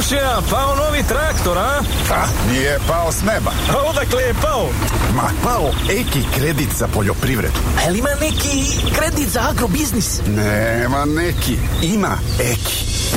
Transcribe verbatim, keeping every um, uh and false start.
komšija, pao novi traktor, a? Ha, nije pao s neba. A odakle je pao? Ma, pao Eki kredit za poljoprivredu. A li ima neki kredit za agrobiznis? Nema neki, ima Eki.